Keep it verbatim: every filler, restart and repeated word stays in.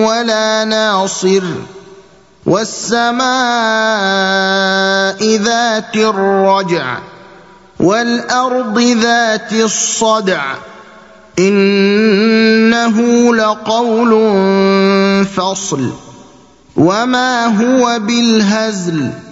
ولا ناصر والسماء ذات الرجع والأرض ذات الصدع إنه لقول فصل وما هو بالهزل